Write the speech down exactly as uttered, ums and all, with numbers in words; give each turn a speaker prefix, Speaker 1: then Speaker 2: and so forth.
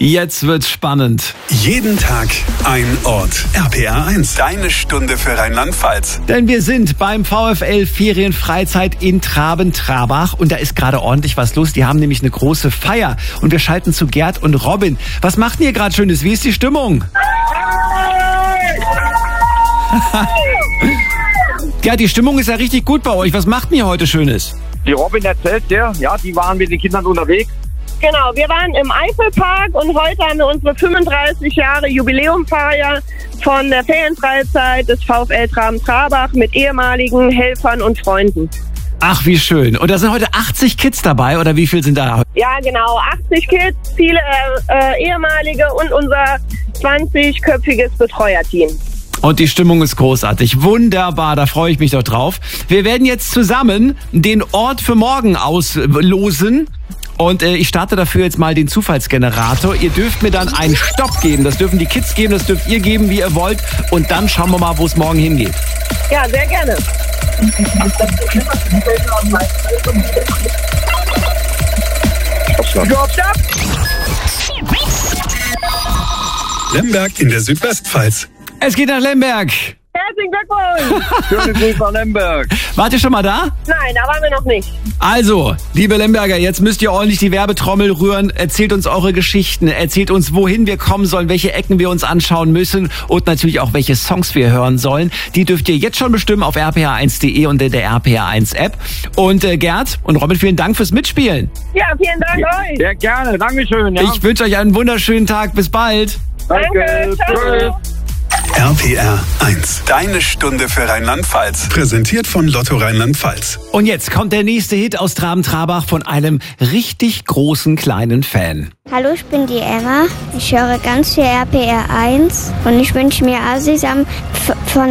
Speaker 1: Jetzt wird's spannend.
Speaker 2: Jeden Tag ein Ort. R P R eins, deine Stunde für Rheinland-Pfalz.
Speaker 1: Denn wir sind beim VfL Ferienfreizeit in Traben-Trabach und da ist gerade ordentlich was los. Die haben nämlich eine große Feier und wir schalten zu Gerd und Robin. Was macht ihr gerade Schönes? Wie ist die Stimmung? Gerd, die Stimmung ist ja richtig gut bei euch. Was macht ihr heute Schönes?
Speaker 3: Die Robin erzählt dir, ja, die waren mit den Kindern unterwegs.
Speaker 4: Genau, wir waren im Eifelpark und heute haben wir unsere fünfunddreißig Jahre Jubiläumfeier von der Ferienfreizeit des VfL Traben-Trabach mit ehemaligen Helfern und Freunden.
Speaker 1: Ach, wie schön. Und da sind heute achtzig Kids dabei, oder wie viel sind da?
Speaker 4: Ja, genau, achtzig Kids, viele äh, ehemalige und unser zwanzigköpfiges Betreuerteam.
Speaker 1: Und die Stimmung ist großartig. Wunderbar, da freue ich mich doch drauf. Wir werden jetzt zusammen den Ort für morgen auslosen. Und äh, ich starte dafür jetzt mal den Zufallsgenerator. Ihr dürft mir dann einen Stopp geben. Das dürfen die Kids geben, das dürft ihr geben, wie ihr wollt. Und dann schauen wir mal, wo es morgen hingeht.
Speaker 4: Ja, sehr gerne.
Speaker 3: Stopp, stopp.
Speaker 2: Lemberg in der Südwestpfalz.
Speaker 1: Es geht nach Lemberg.
Speaker 4: Herzlichen Glückwunsch!
Speaker 3: Schöne Grüße nach Lemberg.
Speaker 1: Wart ihr schon mal da?
Speaker 4: Nein, da waren wir noch nicht.
Speaker 1: Also, liebe Lemberger, jetzt müsst ihr ordentlich die Werbetrommel rühren. Erzählt uns eure Geschichten. Erzählt uns, wohin wir kommen sollen, welche Ecken wir uns anschauen müssen und natürlich auch, welche Songs wir hören sollen. Die dürft ihr jetzt schon bestimmen auf r p r eins punkt de und in der R P R eins App. Und äh, Gerd und Robin, vielen Dank fürs Mitspielen.
Speaker 4: Ja, vielen Dank euch.
Speaker 3: Sehr gerne, Dankeschön. Ja.
Speaker 1: Ich wünsche euch einen wunderschönen Tag. Bis bald.
Speaker 4: Danke, ciao.
Speaker 3: Tschüss.
Speaker 2: R P R eins, deine Stunde für Rheinland-Pfalz. Präsentiert von Lotto Rheinland-Pfalz.
Speaker 1: Und jetzt kommt der nächste Hit aus Traben-Trabach von einem richtig großen kleinen Fan.
Speaker 5: Hallo, ich bin die Emma. Ich höre ganz viel R P R eins und ich wünsche mir Asisam von